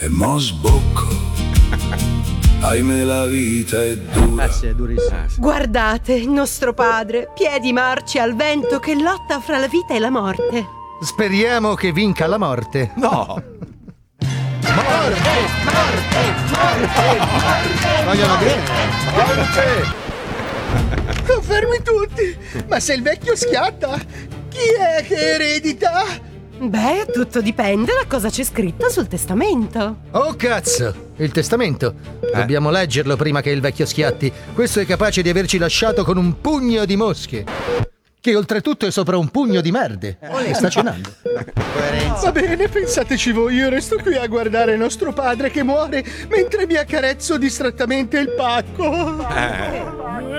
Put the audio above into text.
e mo sbocco. Ahimè la vita è dura. Sì, è durissimo. Guardate il nostro padre, piedi marci al vento che lotta fra la vita e la morte. Speriamo che vinca la morte. No. Vogliono bene. Fermi tutti! Ma se il vecchio schiatta, chi è che eredita? Beh, tutto dipende da cosa c'è scritto sul testamento. Oh cazzo! Il testamento. Dobbiamo leggerlo prima che il vecchio schiatti. Questo è capace di averci lasciato con un pugno di mosche. Che oltretutto è sopra un pugno di merde. E sta cenando. Va bene, pensateci voi, io resto qui a guardare nostro padre che muore mentre mi accarezzo distrattamente il pacco.